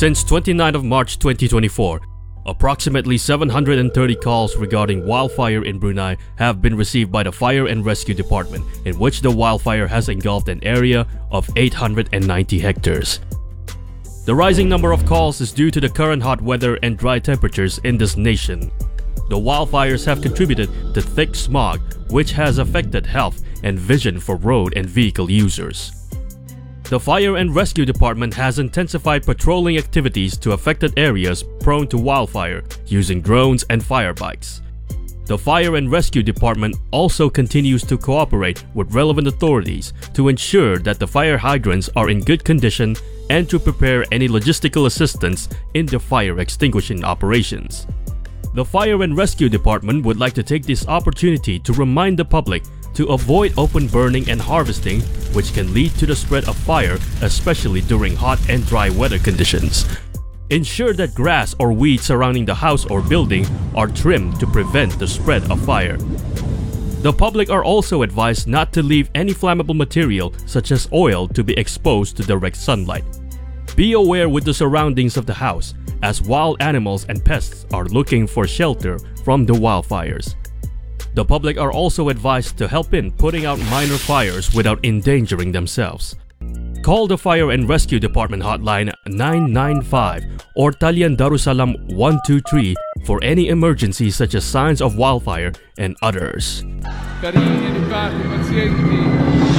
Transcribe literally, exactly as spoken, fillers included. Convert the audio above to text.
Since twenty-ninth of March twenty twenty-four, approximately seven hundred thirty calls regarding wildfire in Brunei have been received by the Fire and Rescue Department, in which the wildfire has engulfed an area of eight hundred ninety hectares. The rising number of calls is due to the current hot weather and dry temperatures in this nation. The wildfires have contributed to thick smog, which has affected health and vision for road and vehicle users. The Fire and Rescue Department has intensified patrolling activities to affected areas prone to wildfire using drones and fire bikes. The Fire and Rescue Department also continues to cooperate with relevant authorities to ensure that the fire hydrants are in good condition and to prepare any logistical assistance in the fire extinguishing operations. The Fire and Rescue Department would like to take this opportunity to remind the public to avoid open burning and harvesting, which can lead to the spread of fire, especially during hot and dry weather conditions. Ensure that grass or weeds surrounding the house or building are trimmed to prevent the spread of fire. The public are also advised not to leave any flammable material such as oil to be exposed to direct sunlight. Be aware with the surroundings of the house, as wild animals and pests are looking for shelter from the wildfires. The public are also advised to help in putting out minor fires without endangering themselves. Call the Fire and Rescue Department hotline nine nine five or Talian Darussalam one two three for any emergencies such as signs of wildfire and others.